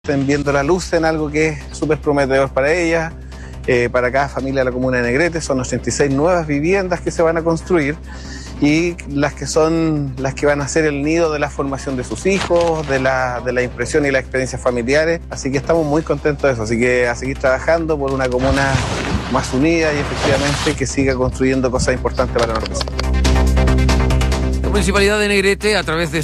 estén viendo la luz en algo que es súper prometedor para ellas, para cada familia de la comuna de Negrete. Son 86 nuevas viviendas que se van a construir y las que van a ser el nido de la formación de sus hijos, de la impresión y las experiencias familiares. Así que estamos muy contentos de eso. Así que a seguir trabajando por una comuna más unida y efectivamente que siga construyendo cosas importantes para nuestros vecinos. La Municipalidad de Negrete, a través de